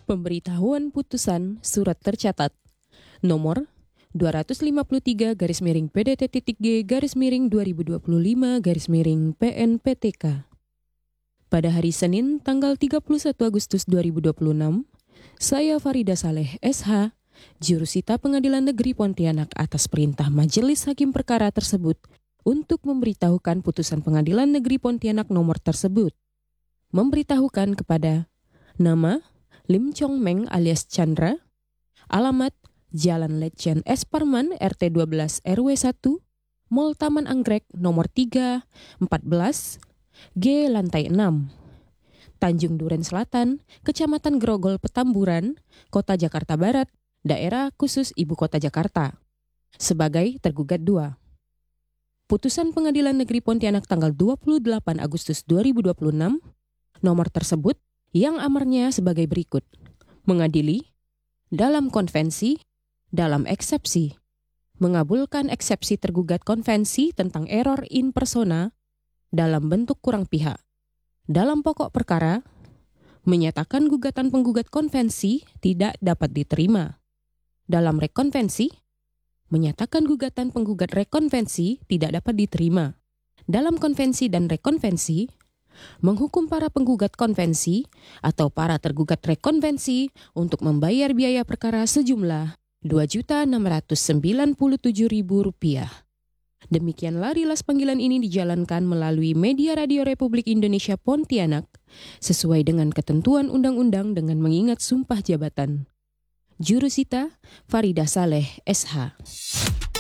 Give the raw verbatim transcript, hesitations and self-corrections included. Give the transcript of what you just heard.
Pemberitahuan putusan surat tercatat nomor dua ratus lima puluh tiga garis miring P D T.G garis miring dua ribu dua puluh lima garis miring P N P T K. Pada hari Senin tanggal tiga puluh satu Agustus dua ribu dua puluh enam, saya Farida Saleh S H, Jurusita Pengadilan Negeri Pontianak atas perintah Majelis Hakim Perkara tersebut untuk memberitahukan putusan Pengadilan Negeri Pontianak nomor tersebut. Memberitahukan kepada nama Lim Chong Meng alias Chandra, alamat Jalan Letjen S. Parman R T dua belas R W satu, Mall Taman Anggrek nomor tiga, empat belas, G lantai enam, Tanjung Duren Selatan, Kecamatan Grogol Petamburan, Kota Jakarta Barat, Daerah Khusus Ibu Kota Jakarta, sebagai tergugat dua. Putusan Pengadilan Negeri Pontianak tanggal dua puluh delapan Agustus dua ribu dua puluh enam, nomor tersebut yang amarnya sebagai berikut. Mengadili, dalam konvensi, dalam eksepsi, mengabulkan eksepsi tergugat konvensi tentang error in persona dalam bentuk kurang pihak. Dalam pokok perkara, menyatakan gugatan penggugat konvensi tidak dapat diterima. Dalam rekonvensi, menyatakan gugatan penggugat rekonvensi tidak dapat diterima. Dalam konvensi dan rekonvensi, menghukum para penggugat konvensi atau para tergugat rekonvensi untuk membayar biaya perkara sejumlah dua juta enam ratus sembilan puluh tujuh ribu rupiah. Demikianlah rilas panggilan ini dijalankan melalui media Radio Republik Indonesia Pontianak sesuai dengan ketentuan undang-undang dengan mengingat sumpah jabatan. Jurusita Farida Saleh S H.